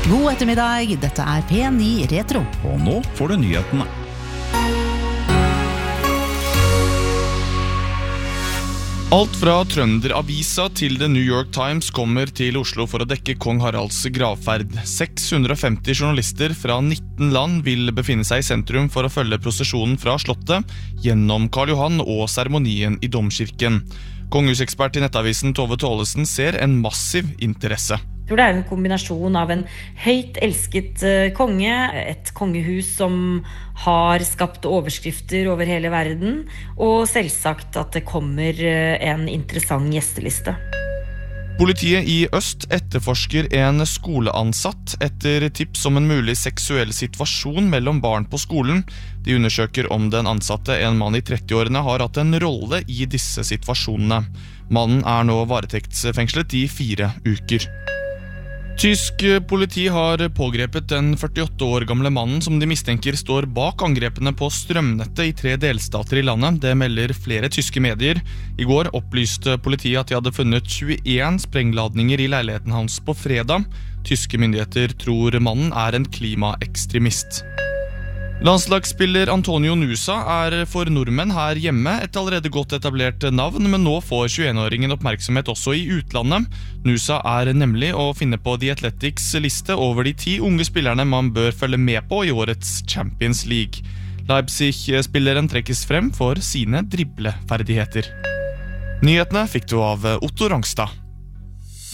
God ettermiddag, dette P9 Retro. Og nå får du nyhetene. Alt fra Trønderavisa til The New York Times kommer til Oslo for å dekke Kong Haralds gravferd. 650 journalister fra 19 land vil befinne seg i sentrum for å følge prosesjonen fra slottet gjennom Karl Johan og seremonien i Domkirken. Kongehusekspert i Nettavisen Tove Tålesen ser en massiv interesse. Jeg tror det en kombinasjon av en høyt elsket konge, et kongehus som har skapt overskrifter over hele verden, og selvsagt at det kommer en interessant gjesteliste. Politiet i Øst etterforsker en skoleansatt etter tips om en mulig seksuell situasjon mellom barn på skolen. De undersøker om den ansatte, en mann i 30-årene, har hatt en rolle i disse situasjonene. Mannen nå varetektsfengslet i 4 uker. Tysk politi har pågrepet den 48 år gamle mannen som de mistenker står bak angrepene på strømnettet i 3 delstater i landet. Det melder flere tyske medier. I går opplyste politiet at de hadde funnet 21 sprengladninger i leiligheten hans på fredag. Tyske myndigheter tror mannen en klimaekstremist. Landslagsspiller Antonio Nusa for nordmenn her hjemme et allerede godt etablert navn, men nå får 21-åringen oppmerksomhet også i utlandet. Nusa nemlig å finne på The Athletics liste over de 10 unge spillerne man bør følge med på i årets Champions League. Leipzig-spilleren trekkes frem for sine dribleferdigheter. Nyhetene fikk du av Otto Rangstad.